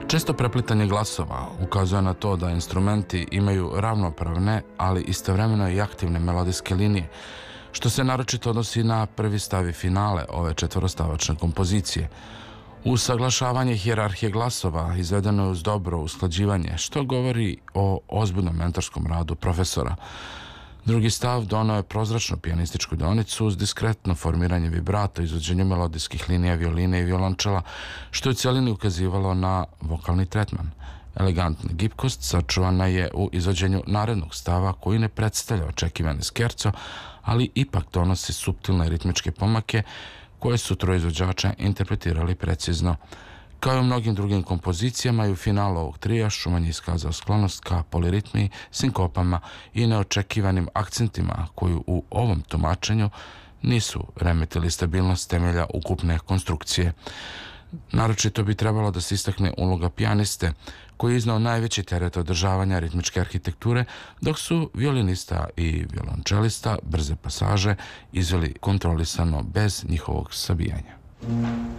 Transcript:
Često preplitanje glasova ukazuje na to da instrumenti imaju ravnopravne, ali istovremeno i aktivne melodijske linije, što se naročito odnosi na prvi stav i finale ove četvorostavačne kompozicije. Usaglašavanje hijerarhije glasova izvedeno je uz dobro usklađivanje, što govori o ozbiljnom mentorskom radu profesora. Drugi stav donao je prozračnu pijanističku deonicu uz diskretno formiranje vibrata, izvođenje melodijskih linija violine i violončela, što je u cijelini ukazivalo na vokalni tretman. Elegantna gibkost sačuvana je u izvođenju narednog stava koji ne predstavlja očekivani skerco, ali ipak donosi suptilne ritmičke pomake koje su troizvođača interpretirali precizno. Kao i u mnogim drugim kompozicijama i u finalu ovog trija Schumann je iskazao sklonost ka poliritmiji, sinkopama i neočekivanim akcentima koji u ovom tumačenju nisu remetili stabilnost temelja ukupne konstrukcije. Naročito bi trebalo da se istakne uloga pijaniste, koji je iznao najveći teret održavanja ritmičke arhitekture, dok su violinista i violončelista brze pasaže izveli kontrolisano bez njihovog sabijanja.